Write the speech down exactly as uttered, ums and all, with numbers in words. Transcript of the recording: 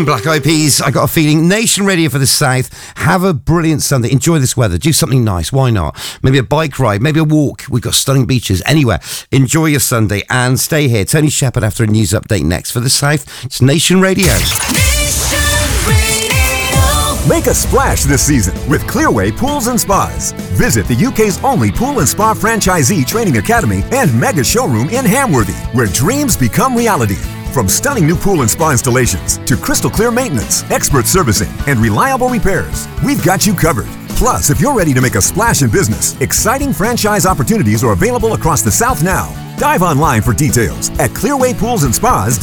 Imagine, Black Eyed Peas. I got a feeling. Nation Radio for the South. Have a brilliant Sunday. Enjoy this weather. Do something nice. Why not? Maybe a bike ride. Maybe a walk. We've got stunning beaches. Anywhere. Enjoy your Sunday and stay here. Tony Shepherd after a news update next for the South. It's Nation Radio. Nation Radio. Make a splash this season with Clearway Pools and Spas. Visit the U K's only pool and spa franchisee training academy and mega showroom in Hamworthy, where dreams become reality. From stunning new pool and spa installations to crystal clear maintenance, expert servicing, and reliable repairs, we've got you covered. Plus, if you're ready to make a splash in business, exciting franchise opportunities are available across the South now. Dive online for details at clearway pools and spas